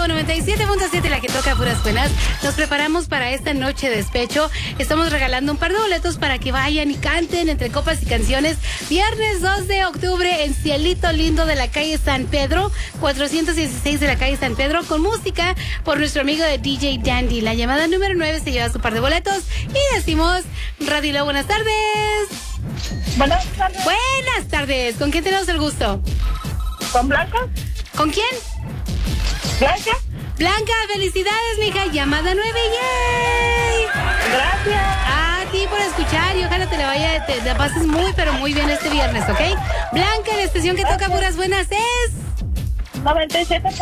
Globo 97.7, la que toca puras buenas. Nos preparamos para esta noche de despecho. Estamos regalando un par de boletos para que vayan y canten entre copas y canciones. Viernes 2 de octubre en Cielito Lindo de la calle San Pedro, 416 de la calle San Pedro, con música por nuestro amigo de DJ Dandy. La llamada número 9 se lleva su par de boletos y decimos, Radio, buenas tardes. Buenas tardes. Buenas tardes. ¿Con quién tenemos el gusto? ¿Con Blanca? ¿Con quién? Blanca. Blanca, felicidades, mija. Llamada 9, ¡yay! Gracias. A ti por escuchar y ojalá te la pases muy, pero muy bien este viernes, ¿ok? Blanca, la estación que toca puras buenas es... 97.